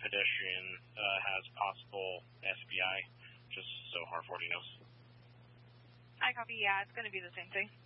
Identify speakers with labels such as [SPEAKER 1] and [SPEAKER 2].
[SPEAKER 1] pedestrian has possible SBI, just so R40 knows.
[SPEAKER 2] I copy. Yeah, it's going to be the same thing.